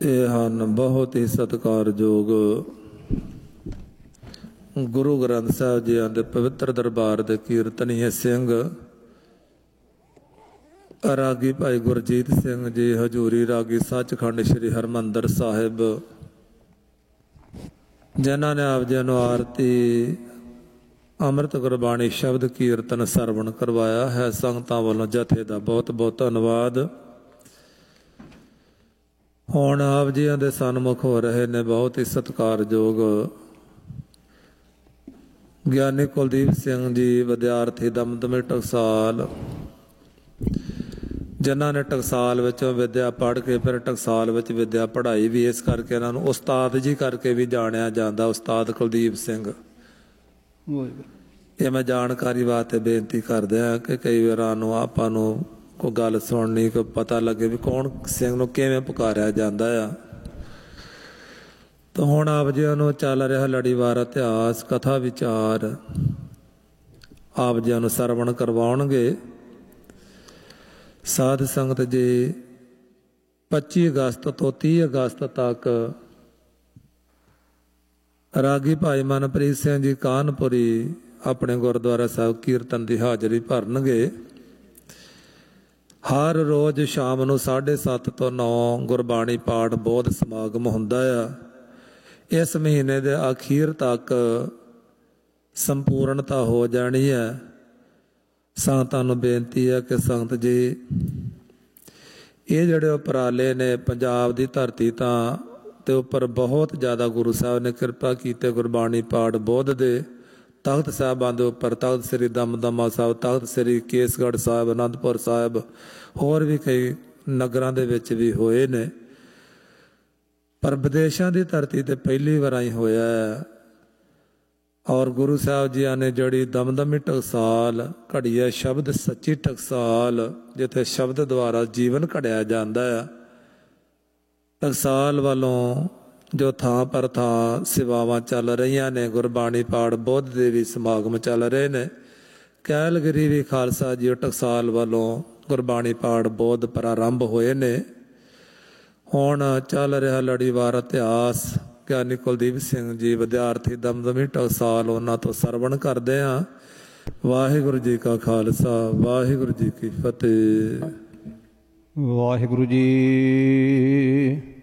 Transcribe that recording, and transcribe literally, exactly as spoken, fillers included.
ਇਹ ਹਨ ਬਹੁਤ ਹੀ ਸਤਿਕਾਰਯੋਗ ਗੁਰੂ ਗ੍ਰੰਥ ਸਾਹਿਬ ਜੀ ਦੇ ਪਵਿੱਤਰ ਦਰਬਾਰ ਦੇ ਕੀਰਤਨੀਏ ਸਿੰਘ ਰਾਗੀ ਭਾਈ ਗੁਰਜੀਤ ਸਿੰਘ ਜੀ ਹਜ਼ੂਰੀ ਰਾਗੀ ਸੱਚਖੰਡ ਸ੍ਰੀ ਹਰਿਮੰਦਰ ਸਾਹਿਬ, ਜਿਨ੍ਹਾਂ ਨੇ ਆਪ ਜੀ ਨੂੰ ਆਰਤੀ ਅੰਮ੍ਰਿਤ ਗੁਰਬਾਣੀ ਸ਼ਬਦ ਕੀਰਤਨ ਸਰਵਣ ਕਰਵਾਇਆ ਹੈ। ਸੰਗਤਾਂ ਵੱਲੋਂ ਜਥੇ ਦਾ ਬਹੁਤ ਬਹੁਤ ਧੰਨਵਾਦ। ਹੁਣ ਆਪ ਜੀਆਂ ਦੇ ਸਨਮੁਖ ਹੋ ਰਹੇ ਨੇ ਬਹੁਤ ਹੀ ਸਤਿਕਾਰਯੋਗ ਗਿਆਨੀ ਕੁਲਦੀਪ ਸਿੰਘ ਜੀ, ਵਿਦਿਆਰਥੀ ਦਮਦਮੇ ਟਕਸਾਲ, ਜਿਨ੍ਹਾਂ ਨੇ ਟਕਸਾਲ ਵਿੱਚ ਵਿੱਦਿਆ ਪੜ੍ਹ ਕੇ ਫਿਰ ਟਕਸਾਲ ਵਿੱਚ ਵਿੱਦਿਆ ਪੜ੍ਹਾਈ ਵੀ, ਇਸ ਕਰਕੇ ਇਹਨਾਂ ਨੂੰ ਉਸਤਾਦ ਜੀ ਕਰਕੇ ਵੀ ਜਾਣਿਆ ਜਾਂਦਾ। ਉਸਤਾਦ ਕੁਲਦੀਪ ਸਿੰਘ। ਇਹ ਮੈਂ ਜਾਣਕਾਰੀ ਵਾਸਤੇ ਬੇਨਤੀ ਕਰਦਾ ਕਿ ਕਈ ਵਾਰਾਂ ਨੂੰ ਆਪਾਂ ਨੂੰ ਕੋਈ ਗੱਲ ਸੁਣਨੀ, ਕੋਈ ਪਤਾ ਲੱਗੇ ਵੀ ਕੌਣ ਸਿੰਘ ਨੂੰ ਕਿਵੇਂ ਪੁਕਾਰਿਆ ਜਾਂਦਾ ਆ। ਤਾਂ ਹੁਣ ਆਪ ਜੀ ਨੂੰ ਚੱਲ ਰਿਹਾ ਲੜੀਵਾਰ ਇਤਿਹਾਸ ਕਥਾ ਵਿਚਾਰ ਆਪ ਜੀ ਨੂੰ ਸਰਵਣ ਕਰਵਾਉਣਗੇ। ਸਾਧ ਸੰਗਤ ਜੀ ਪੱਚੀ ਅਗਸਤ ਤੋਂ ਤੀਹ ਅਗਸਤ ਤੱਕ ਰਾਗੀ ਭਾਈ ਮਨਪ੍ਰੀਤ ਸਿੰਘ ਜੀ ਕਾਨਪੁਰੀ ਆਪਣੇ ਗੁਰਦੁਆਰਾ ਸਾਹਿਬ ਕੀਰਤਨ ਦੀ ਹਾਜ਼ਰੀ ਭਰਨਗੇ। ਹਰ ਰੋਜ਼ ਸ਼ਾਮ ਨੂੰ ਸਾਢੇ ਸੱਤ ਤੋਂ ਨੌ ਗੁਰਬਾਣੀ ਪਾਠ ਬੋਧ ਸਮਾਗਮ ਹੁੰਦਾ ਆ। ਇਸ ਮਹੀਨੇ ਦੇ ਅਖੀਰ ਤੱਕ ਸੰਪੂਰਨਤਾ ਹੋ ਜਾਣੀ ਹੈ। ਸੰਗਤਾਂ ਨੂੰ ਬੇਨਤੀ ਹੈ ਕਿ ਸੰਗਤ ਜੀ ਇਹ ਜਿਹੜੇ ਉਪਰਾਲੇ ਨੇ, ਪੰਜਾਬ ਦੀ ਧਰਤੀ ਤਾਂ ਤੇ ਉੱਪਰ ਬਹੁਤ ਜ਼ਿਆਦਾ ਗੁਰੂ ਸਾਹਿਬ ਨੇ ਕਿਰਪਾ ਕੀਤੇ। ਗੁਰਬਾਣੀ ਪਾਠ ਬੋਧ ਦੇ ਤਖਤ ਸਾਹਿਬਾਂ ਦੇ ਉੱਪਰ, ਤਖਤ ਸ੍ਰੀ ਦਮਦਮਾ ਸਾਹਿਬ, ਤਖਤ ਸ੍ਰੀ ਕੇਸਗੜ੍ਹ ਸਾਹਿਬ, ਅਨੰਦਪੁਰ ਸਾਹਿਬ, ਹੋਰ ਵੀ ਕਈ ਨਗਰਾਂ ਦੇ ਵਿੱਚ ਵੀ ਹੋਏ ਨੇ, ਪਰ ਵਿਦੇਸ਼ਾਂ ਦੀ ਧਰਤੀ ਤੇ ਪਹਿਲੀ ਵਾਰ ਹੀ ਹੋਇਆ ਹੈ। ਔਰ ਗੁਰੂ ਸਾਹਿਬ ਜੀਆਂ ਨੇ ਜਿਹੜੀ ਦਮਦਮੀ ਟਕਸਾਲ ਘੜੀ ਹੈ, ਸ਼ਬਦ ਸੱਚੀ ਟਕਸਾਲ, ਜਿੱਥੇ ਸ਼ਬਦ ਦੁਆਰਾ ਜੀਵਨ ਘੜਿਆ ਜਾਂਦਾ ਆ। ਟਕਸਾਲ ਵੱਲੋਂ ਜੋ ਥਾਂ ਪਰ ਥਾਂ ਸੇਵਾਵਾਂ ਚੱਲ ਰਹੀਆਂ ਨੇ, ਗੁਰਬਾਣੀ ਪਾਠ ਬੋਧ ਦੇ ਵੀ ਸਮਾਗਮ ਚੱਲ ਰਹੇ ਨੇ। ਕੈਲਗਰੀ ਵੀ ਖਾਲਸਾ ਜੀ ਟਕਸਾਲ ਵੱਲੋਂ ਗੁਰਬਾਣੀ ਪਾਠ ਬੋਧ ਪ੍ਰਾਰੰਭ ਹੋਏ ਨੇ। ਹੁਣ ਚੱਲ ਰਿਹਾ ਲੜੀਵਾਰ ਇਤਿਹਾਸ ਗਿਆਨੀ ਕੁਲਦੀਪ ਸਿੰਘ ਜੀ ਵਿਦਿਆਰਥੀ ਦਮਦਮੀ ਟਕਸਾਲ, ਉਹਨਾਂ ਤੋਂ ਸਰਵਣ ਕਰਦੇ ਹਾਂ। ਵਾਹਿਗੁਰੂ ਜੀ ਕਾ ਖਾਲਸਾ, ਵਾਹਿਗੁਰੂ ਜੀ ਕੀ ਫਤਿਹ। ਵਾਹਿਗੁਰੂ ਜੀ।